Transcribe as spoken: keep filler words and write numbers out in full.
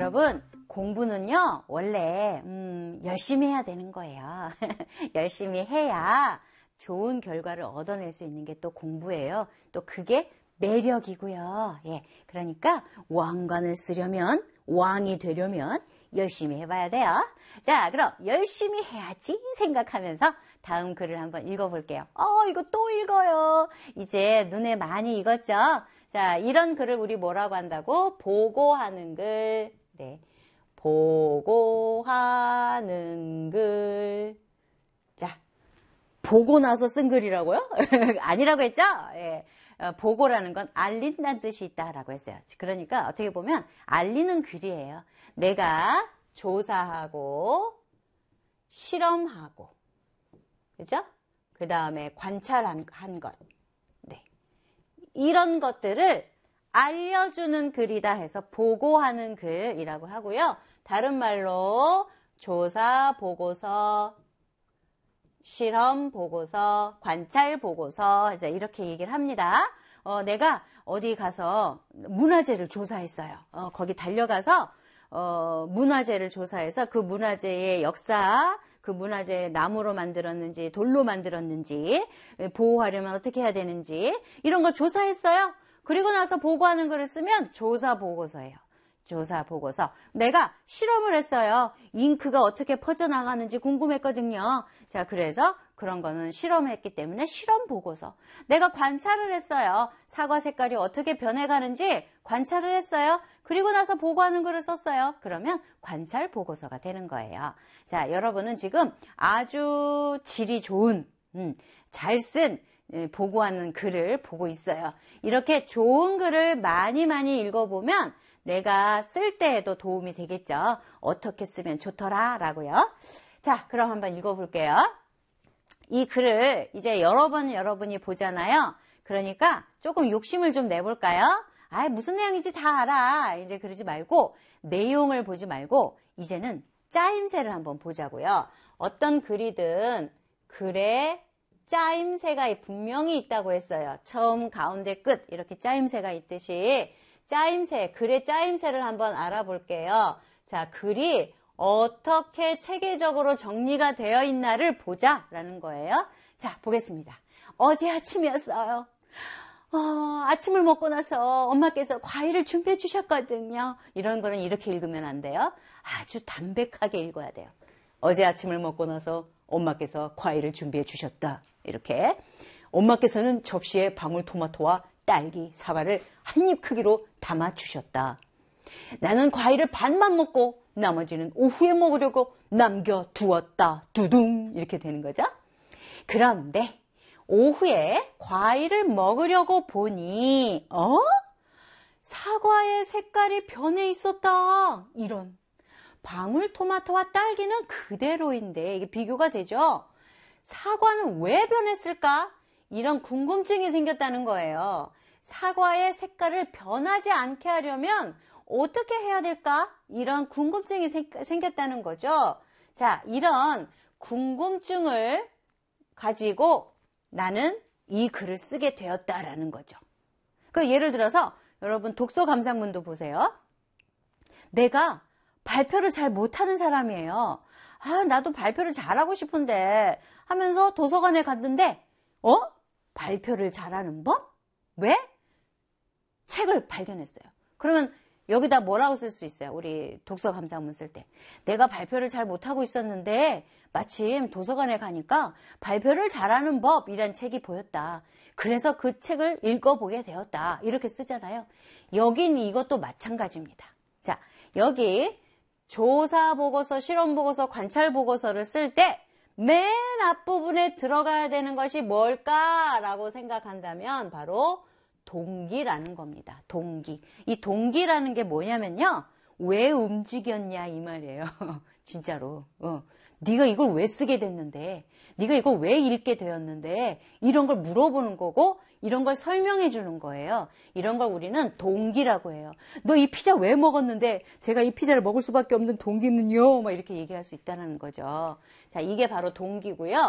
여러분, 공부는요, 원래, 음, 열심히 해야 되는 거예요. 열심히 해야 좋은 결과를 얻어낼 수 있는 게 또 공부예요. 또 그게 매력이고요. 예. 그러니까 왕관을 쓰려면, 왕이 되려면 열심히 해봐야 돼요. 자, 그럼 열심히 해야지 생각하면서 다음 글을 한번 읽어볼게요. 어, 이거 또 읽어요. 이제 눈에 많이 익었죠? 자, 이런 글을 우리 뭐라고 한다고? 보고하는 글. 네. 보고하는 글. 자, 보고 나서 쓴 글이라고요? 아니라고 했죠? 예. 어, 보고라는 건 알린다는 뜻이 있다라고 했어요. 그러니까 어떻게 보면 알리는 글이에요. 내가 조사하고 실험하고, 그죠? 그 다음에 관찰한 한 것. 네. 이런 것들을 알려주는 글이다 해서 보고하는 글이라고 하고요. 다른 말로 조사 보고서, 실험 보고서, 관찰 보고서, 이제 이렇게 얘기를 합니다. 어, 내가 어디 가서 문화재를 조사했어요. 어, 거기 달려가서 어, 문화재를 조사해서 그 문화재의 역사, 그 문화재 나무로 만들었는지 돌로 만들었는지 보호하려면 어떻게 해야 되는지 이런 걸 조사했어요. 그리고 나서 보고하는 글을 쓰면 조사 보고서예요. 조사 보고서. 내가 실험을 했어요. 잉크가 어떻게 퍼져나가는지 궁금했거든요. 자, 그래서 그런 거는 실험을 했기 때문에 실험 보고서. 내가 관찰을 했어요. 사과 색깔이 어떻게 변해가는지 관찰을 했어요. 그리고 나서 보고하는 글을 썼어요. 그러면 관찰 보고서가 되는 거예요. 자, 여러분은 지금 아주 질이 좋은, 음, 잘 쓴 보고하는 글을 보고 있어요. 이렇게 좋은 글을 많이 많이 읽어보면 내가 쓸 때에도 도움이 되겠죠. 어떻게 쓰면 좋더라 라고요. 자, 그럼 한번 읽어볼게요. 이 글을 이제 여러 번 여러분이 보잖아요. 그러니까 조금 욕심을 좀 내볼까요? 아, 무슨 내용인지 다 알아. 이제 그러지 말고 내용을 보지 말고 이제는 짜임새를 한번 보자고요. 어떤 글이든 글에 짜임새가 분명히 있다고 했어요. 처음, 가운데, 끝 이렇게 짜임새가 있듯이 짜임새, 글의 짜임새를 한번 알아볼게요. 자, 글이 어떻게 체계적으로 정리가 되어 있나를 보자라는 거예요. 자, 보겠습니다. 어제 아침이었어요. 어, 아침을 먹고 나서 엄마께서 과일을 준비해 주셨거든요. 이런 거는 이렇게 읽으면 안 돼요. 아주 담백하게 읽어야 돼요. 어제 아침을 먹고 나서 엄마께서 과일을 준비해 주셨다. 이렇게. 엄마께서는 접시에 방울토마토와 딸기, 사과를 한 입 크기로 담아 주셨다. 나는 과일을 반만 먹고 나머지는 오후에 먹으려고 남겨두었다. 두둥 이렇게 되는 거죠. 그런데 오후에 과일을 먹으려고 보니 어? 사과의 색깔이 변해 있었다. 이런. 방울토마토와 딸기는 그대로인데 이게 비교가 되죠. 사과는 왜 변했을까? 이런 궁금증이 생겼다는 거예요. 사과의 색깔을 변하지 않게 하려면 어떻게 해야 될까? 이런 궁금증이 생겼다는 거죠. 자, 이런 궁금증을 가지고 나는 이 글을 쓰게 되었다라는 거죠. 그 예를 들어서 여러분 독서 감상문도 보세요. 내가 발표를 잘 못하는 사람이에요. 아, 나도 발표를 잘하고 싶은데 하면서 도서관에 갔는데 어? 발표를 잘하는 법? 왜? 책을 발견했어요. 그러면 여기다 뭐라고 쓸 수 있어요? 우리 독서 감상문 쓸 때. 내가 발표를 잘 못하고 있었는데 마침 도서관에 가니까 발표를 잘하는 법이란 책이 보였다. 그래서 그 책을 읽어보게 되었다. 이렇게 쓰잖아요. 여긴 이것도 마찬가지입니다. 자, 여기 조사 보고서, 실험 보고서, 관찰 보고서를 쓸 때 맨 앞부분에 들어가야 되는 것이 뭘까라고 생각한다면 바로 동기라는 겁니다. 동기. 이 동기라는 게 뭐냐면요. 왜 움직였냐 이 말이에요. 진짜로. 어. 네가 이걸 왜 쓰게 됐는데, 네가 이걸 왜 읽게 되었는데 이런 걸 물어보는 거고 이런 걸 설명해 주는 거예요. 이런 걸 우리는 동기라고 해요. 너 이 피자 왜 먹었는데 제가 이 피자를 먹을 수밖에 없는 동기는요. 막 이렇게 얘기할 수 있다는 거죠. 자, 이게 바로 동기고요.